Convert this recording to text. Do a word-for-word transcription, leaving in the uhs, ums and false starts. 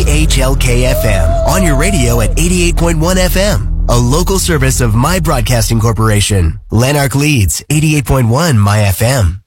H L K F M on your radio at eighty-eight point one F M, a local service of My Broadcasting Corporation. Lanark Leeds, eighty-eight point one My F M.